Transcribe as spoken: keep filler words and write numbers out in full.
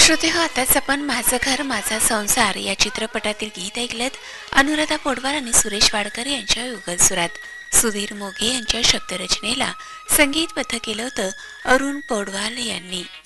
श्रोते हो, आताच आपण माझं घर माझा संसार या चित्रपटातील गीत ऐकलेत. अनुराधा पौडवाल आणि सुरेश वाडकर यांच्या युगल सुरात. सुधीर मोघे यांच्या शब्दरचनेला संगीतबद्ध केलं होतं अरुण पौडवाल यांनी.